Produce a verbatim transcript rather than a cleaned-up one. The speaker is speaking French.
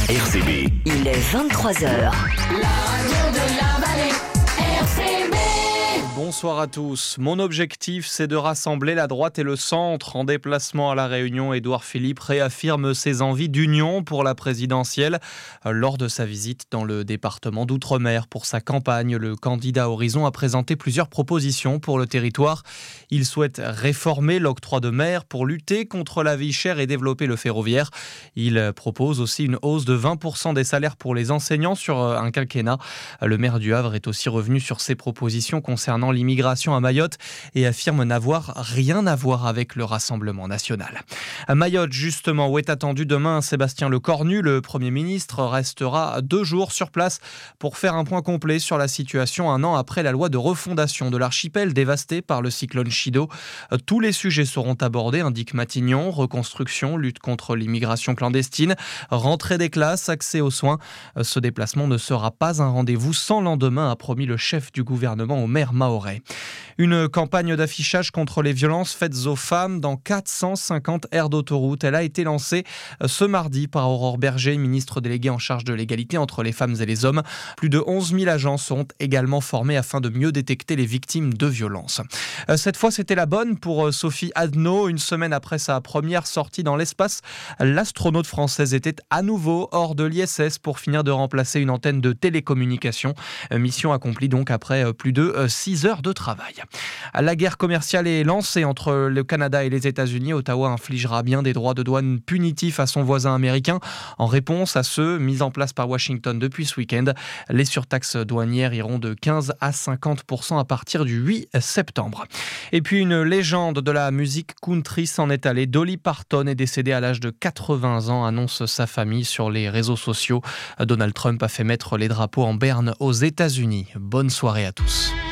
R C B. Il est vingt-trois heures. La radio de la vallée, R C B. Bonsoir à tous. Mon objectif, c'est de rassembler la droite et le centre. En déplacement à La Réunion, Édouard Philippe réaffirme ses envies d'union pour la présidentielle. Lors de sa visite dans le département d'Outre-mer pour sa campagne, le candidat Horizon a présenté plusieurs propositions pour le territoire. Il souhaite réformer l'octroi de mer pour lutter contre la vie chère et développer le ferroviaire. Il propose aussi une hausse de vingt pour cent des salaires pour les enseignants sur un quinquennat. Le maire du Havre est aussi revenu sur ses propositions concernant l'immigration à Mayotte et affirme n'avoir rien à voir avec le Rassemblement national. À Mayotte, justement, où est attendu demain Sébastien Lecornu, le Premier ministre restera deux jours sur place pour faire un point complet sur la situation un an après la loi de refondation de l'archipel dévasté par le cyclone Chido. Tous les sujets seront abordés, indique Matignon: reconstruction, lutte contre l'immigration clandestine, rentrée des classes, accès aux soins. Ce déplacement ne sera pas un rendez-vous sans lendemain, a promis le chef du gouvernement au maire mahorais. Une campagne d'affichage contre les violences faites aux femmes dans quatre cent cinquante aires d'autoroute. Elle a été lancée ce mardi par Aurore Berger, ministre déléguée en charge de l'égalité entre les femmes et les hommes. Plus de onze mille agents seront également formés afin de mieux détecter les victimes de violences. Cette fois, c'était la bonne pour Sophie Adno. Une semaine après sa première sortie dans l'espace, l'astronaute française était à nouveau hors de l'I S S pour finir de remplacer une antenne de télécommunication. Mission accomplie donc après plus de six heures de travail. La guerre commerciale est lancée entre le Canada et les États-Unis. Ottawa infligera bien des droits de douane punitifs à son voisin américain en réponse à ceux mis en place par Washington depuis ce week-end. Les surtaxes douanières iront de quinze à cinquante pour cent à partir du huit septembre. Et puis une légende de la musique country s'en est allée. Dolly Parton est décédée à l'âge de quatre-vingts ans, annonce sa famille sur les réseaux sociaux. Donald Trump a fait mettre les drapeaux en berne aux États-Unis. Bonne soirée à tous.